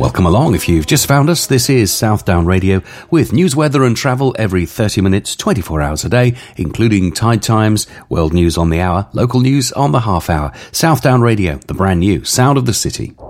Welcome along if you've just found us. This is Southdown Radio with news, weather and travel every 30 minutes, 24 hours a day, including tide times, world news on the hour, local news on the half hour. Southdown Radio, the brand new sound of the city.